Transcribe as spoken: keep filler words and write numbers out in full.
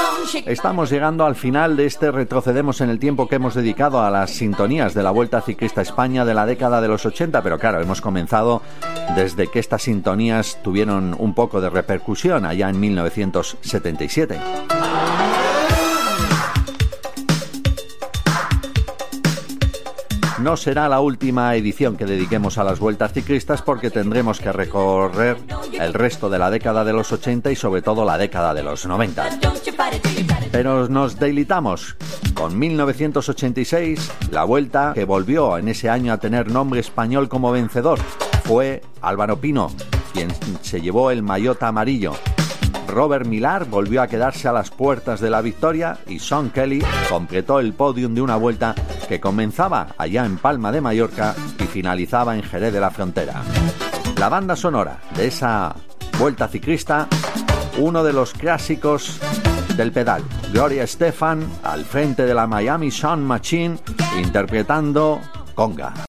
Estamos llegando al final de este retrocedemos en el tiempo que hemos dedicado a las sintonías de la Vuelta Ciclista a España de la década de los ochenta, pero claro, hemos comenzado desde que estas sintonías tuvieron un poco de repercusión allá en mil novecientos setenta y siete. No será la última edición que dediquemos a las vueltas ciclistas porque tendremos que recorrer el resto de la década de los ochenta y sobre todo la década de los noventa. Pero nos deleitamos con mil novecientos ochenta y seis, la vuelta que volvió en ese año a tener nombre español como vencedor. Fue Álvaro Pino quien se llevó el maillot amarillo. Robert Millar volvió a quedarse a las puertas de la victoria y Sean Kelly completó el podium de una vuelta que comenzaba allá en Palma de Mallorca y finalizaba en Jerez de la Frontera. La banda sonora de esa vuelta ciclista, uno de los clásicos del pedal, Gloria Estefan al frente de la Miami Sound Machine interpretando Conga.